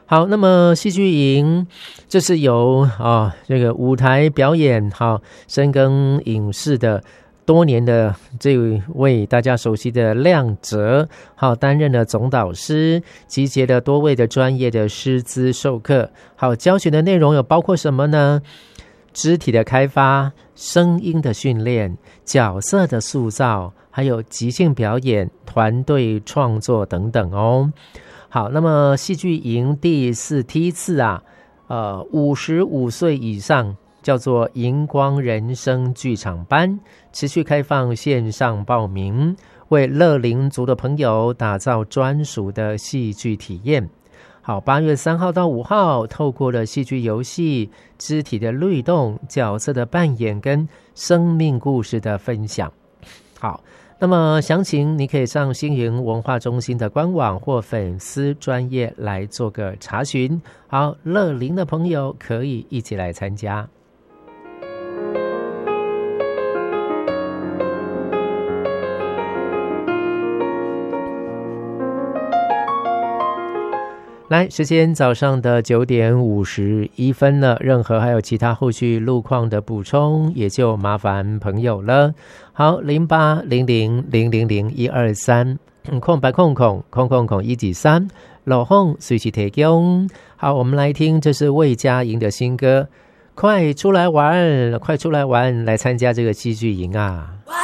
好，那么戏剧营这是由这个舞台表演深耕影视的多年的这位大家熟悉的亮哲担任了总导师，集结了多位的专业的师资授课。好，教学的内容有包括什么呢？肢体的开发、声音的训练、角色的塑造，还有即兴表演、团队创作等等哦。好，那么戏剧营第4梯次55岁以上叫做荧光人生剧场班，持续开放线上报名，为乐龄族的朋友打造专属的戏剧体验。好，8月3号到5号，透过了戏剧游戏、肢体的律动、角色的扮演跟生命故事的分享。好，那么详情你可以上新营文化中心的官网或粉丝专页来做个查询。好，乐龄的朋友可以一起来参加。来，时间早上的9点51分了，任何还有其他后续路况的补充，也就麻烦朋友了。好，0800000123，空白空193，老홍随时提供。好，我们来听，这是魏佳莹的新歌，快出来玩，快出来玩，来参加这个戏剧营啊！